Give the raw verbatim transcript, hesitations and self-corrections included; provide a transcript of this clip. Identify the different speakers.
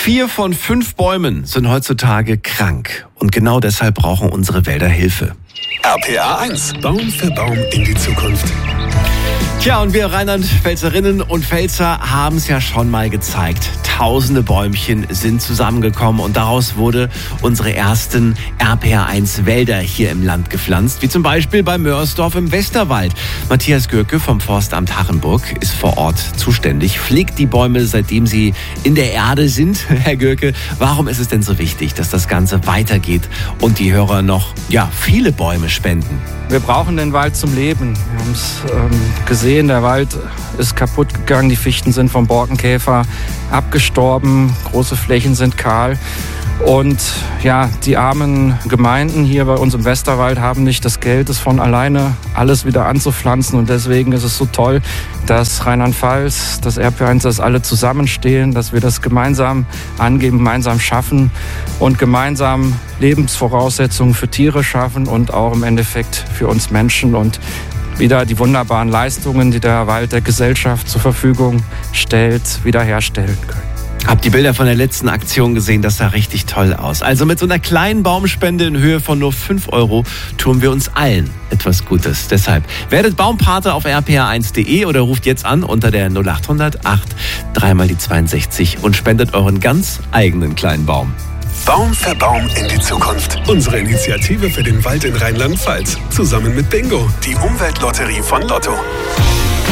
Speaker 1: Vier von fünf Bäumen sind heutzutage krank. Und genau deshalb brauchen unsere Wälder Hilfe.
Speaker 2: R P R eins. Baum für Baum in die Zukunft.
Speaker 1: Tja, und wir Rheinland-Pfälzerinnen und Pfälzer haben es ja schon mal gezeigt. Tausende Bäumchen sind zusammengekommen und daraus wurde unsere ersten R P R eins Wälder hier im Land gepflanzt, wie zum Beispiel bei Mörsdorf im Westerwald. Matthias Gürke vom Forstamt Hachenburg ist vor Ort zuständig, pflegt die Bäume, seitdem sie in der Erde sind. Herr Gürke, warum ist es denn so wichtig, dass das Ganze weitergeht und die Hörer noch ja, viele Bäume spenden?
Speaker 3: Wir brauchen den Wald zum Leben. Wir haben es ähm, gesehen, der Wald ist kaputt gegangen, die Fichten sind vom Borkenkäfer abgestorben, große Flächen sind kahl. Und ja, die armen Gemeinden hier bei uns im Westerwald haben nicht das Geld, es von alleine alles wieder anzupflanzen. Und deswegen ist es so toll, dass Rheinland-Pfalz, das R P R eins, dass alle zusammenstehen, dass wir das gemeinsam angehen, gemeinsam schaffen und gemeinsam Lebensvoraussetzungen für Tiere schaffen und auch im Endeffekt für uns Menschen und wieder die wunderbaren Leistungen, die der Wald der Gesellschaft zur Verfügung stellt, wiederherstellen können.
Speaker 1: Hab die Bilder von der letzten Aktion gesehen, das sah richtig toll aus. Also mit so einer kleinen Baumspende in Höhe von nur fünf Euro tun wir uns allen etwas Gutes. Deshalb werdet Baumpate auf r p r eins punkt d e oder ruft jetzt an unter der null acht hundert acht drei mal die zweiundsechzig und spendet euren ganz eigenen kleinen Baum.
Speaker 2: Baum für Baum in die Zukunft. Unsere Initiative für den Wald in Rheinland-Pfalz. Zusammen mit Bingo, die Umweltlotterie von Lotto.